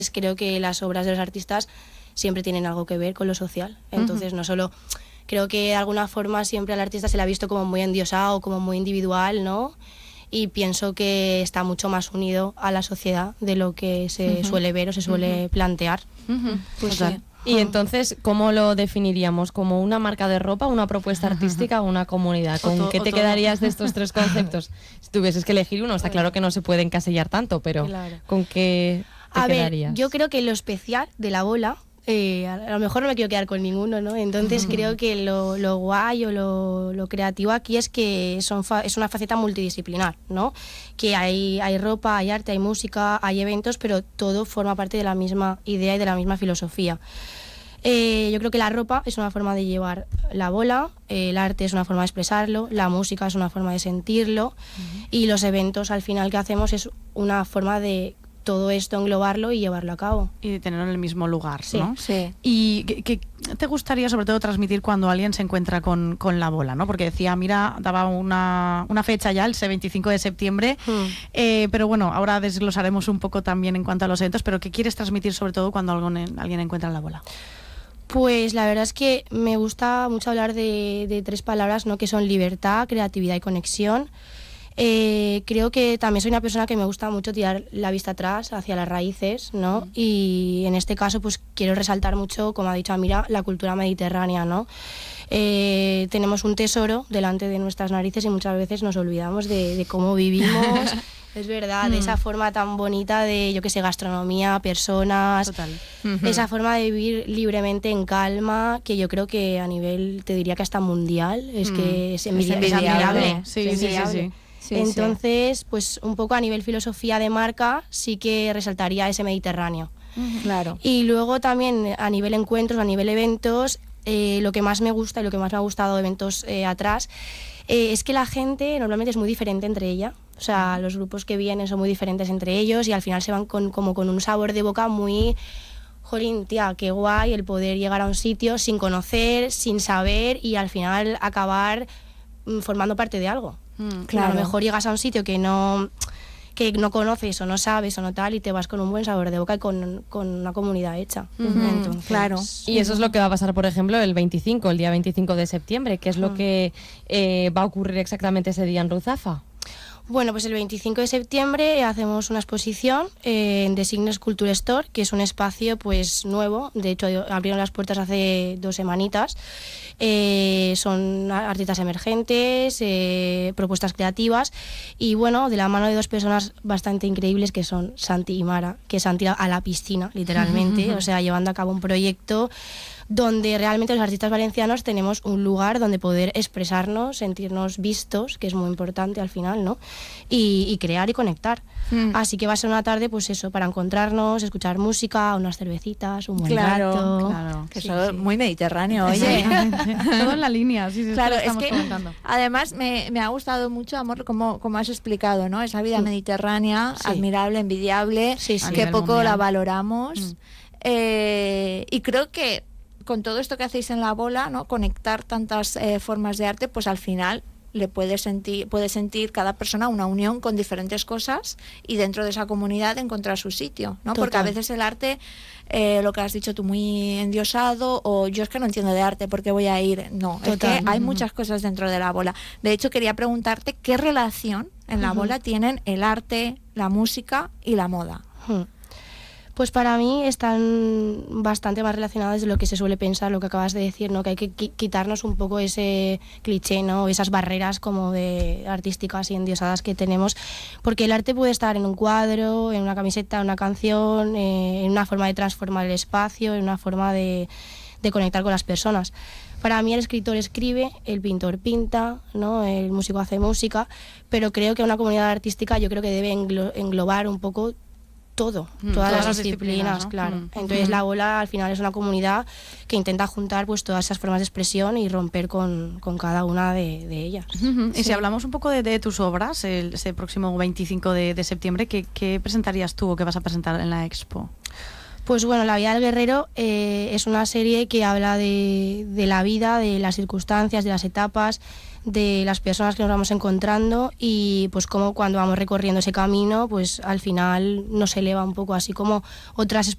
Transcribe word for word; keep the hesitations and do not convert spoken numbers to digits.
creo que las obras de los artistas siempre tienen algo que ver con lo social. Entonces, uh-huh. no solo... Creo que de alguna forma siempre al artista se le ha visto como muy endiosado, como muy individual, ¿no? Y pienso que está mucho más unido a la sociedad de lo que se uh-huh. suele ver o se suele uh-huh. plantear. Uh-huh. Pues Total. sí. Y entonces, ¿cómo lo definiríamos? ¿Como una marca de ropa, una propuesta artística o una comunidad? ¿Con to- qué te quedarías de estos tres conceptos? Si tuvieses que elegir uno, está claro que no se puede encasillar tanto, pero claro. ¿con qué te a quedarías? Ver, yo creo que lo especial de la bola, eh, a lo mejor no me quiero quedar con ninguno, ¿no? Entonces uh-huh. creo que lo, lo guay o lo, lo creativo aquí es que son fa- es una faceta multidisciplinar, ¿no? Que hay, hay ropa, hay arte, hay música, hay eventos, pero todo forma parte de la misma idea y de la misma filosofía. Eh, yo creo que la ropa es una forma de llevar la bola, eh, el arte es una forma de expresarlo, la música es una forma de sentirlo uh-huh. y los eventos al final que hacemos es una forma de todo esto englobarlo y llevarlo a cabo. Y de tenerlo en el mismo lugar, sí, ¿no? Sí. ¿Y qué, qué te gustaría sobre todo transmitir cuando alguien se encuentra con, con la bola, ¿no? Porque decía, mira, daba una, una fecha ya, el veinticinco de septiembre, hmm. eh, pero bueno, ahora desglosaremos un poco también en cuanto a los eventos, pero ¿qué quieres transmitir sobre todo cuando alguien, alguien encuentra la bola? Pues la verdad es que me gusta mucho hablar de, de tres palabras, ¿no? Que son libertad, creatividad y conexión. Eh, creo que también soy una persona que me gusta mucho tirar la vista atrás, hacia las raíces, ¿no? Mm. Y en este caso pues quiero resaltar mucho, como ha dicho Amira, la cultura mediterránea, ¿no? Eh, tenemos un tesoro delante de nuestras narices y muchas veces nos olvidamos de, de cómo vivimos. Es verdad, mm. de esa forma tan bonita de, yo qué sé, gastronomía, personas. Total. Uh-huh. Esa forma de vivir libremente en calma, que yo creo que a nivel, te diría que hasta mundial, es mm. que es envidiable. Es envidiable. Sí, es sí, envidiable. sí, sí. Sí, Entonces, sí. pues un poco a nivel filosofía de marca, sí que resaltaría ese Mediterráneo. Uh-huh. Claro. Y luego también a nivel encuentros, a nivel eventos, eh, lo que más me gusta y lo que más me ha gustado de eventos eh, atrás, eh, es que la gente normalmente es muy diferente entre ella. O sea, los grupos que vienen son muy diferentes entre ellos y al final se van con, como con un sabor de boca muy... Jolín, tía, qué guay el poder llegar a un sitio sin conocer, sin saber y al final acabar formando parte de algo. Mm, claro. A lo mejor llegas a un sitio que no, que no conoces o no sabes o no tal y te vas con un buen sabor de boca y con, con una comunidad hecha. Mm-hmm. Entonces, claro. Y eso es lo que va a pasar, por ejemplo, el veinticinco, el día veinticinco de septiembre, que es lo mm. que eh, va a ocurrir exactamente ese día en Ruzafa. Bueno, pues el veinticinco de septiembre hacemos una exposición eh, en The Signes Culture Store, que es un espacio pues nuevo, de hecho abrieron las puertas hace dos semanitas, eh, son artistas emergentes, eh, propuestas creativas y bueno, de la mano de dos personas bastante increíbles que son Santi y Mara, que se han tirado a la piscina literalmente, o sea, llevando a cabo un proyecto donde realmente los artistas valencianos tenemos un lugar donde poder expresarnos, sentirnos vistos, que es muy importante al final, ¿no? Y, y crear y conectar. Mm. Así que va a ser una tarde, pues eso, para encontrarnos, escuchar música, unas cervecitas, un buen claro, rato. Claro, que sí, eso es sí. muy mediterráneo, oye. Todo en la línea, sí, sí, claro, es que, es que comentando. Además me, me ha gustado mucho, amor, como, como has explicado, ¿no? Esa vida mm. mediterránea, sí. admirable, envidiable, sí, sí. que poco mundial. la valoramos. Mm. Eh, y creo que con todo esto que hacéis en la bola, ¿no? Conectar tantas eh, formas de arte, pues al final le puede sentir, puede sentir cada persona una unión con diferentes cosas y dentro de esa comunidad encontrar su sitio, ¿no? Porque a veces el arte, eh, lo que has dicho tú, muy endiosado, o yo es que no entiendo de arte, ¿por qué voy a ir? No, Total. Es que hay muchas cosas dentro de la bola. De hecho, quería preguntarte qué relación en la uh-huh. bola tienen el arte, la música y la moda. Uh-huh. Pues para mí están bastante más relacionadas de lo que se suele pensar, lo que acabas de decir, ¿no? Que hay que qu- quitarnos un poco ese cliché, ¿no? Esas barreras como de artísticas y endiosadas que tenemos, porque el arte puede estar en un cuadro, en una camiseta, en una canción, eh, en una forma de transformar el espacio, en una forma de, de conectar con las personas. Para mí el escritor escribe, el pintor pinta, ¿no? El músico hace música, pero creo que una comunidad artística yo creo que debe englo- englobar un poco todo, mm, todas, todas las disciplinas, disciplinas, ¿no? Claro. Mm. Entonces mm. la bola al final es una comunidad que intenta juntar pues todas esas formas de expresión y romper con, con cada una de, de ellas. Uh-huh. Sí. Y si hablamos un poco de, de tus obras, el, ese próximo veinticinco de, de septiembre, ¿qué, ¿qué presentarías tú o qué vas a presentar en la expo? Pues bueno, La vida del guerrero eh, es una serie que habla de, de la vida, de las circunstancias, de las etapas, de las personas que nos vamos encontrando y pues como cuando vamos recorriendo ese camino, pues al final nos eleva un poco, así como otras